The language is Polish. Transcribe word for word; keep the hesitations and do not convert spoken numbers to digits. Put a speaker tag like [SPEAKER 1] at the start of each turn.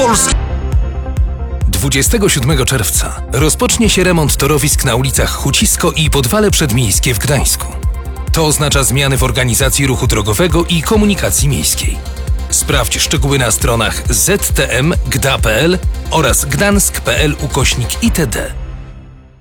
[SPEAKER 1] Polski. dwudziestego siódmego czerwca rozpocznie się remont torowisk na ulicach Hucisko i Podwale Przedmiejskie w Gdańsku. To oznacza zmiany w organizacji ruchu drogowego i komunikacji miejskiej. Sprawdź szczegóły na stronach z t m gda kropka p l oraz gdansk kropka p l ukośnik itd.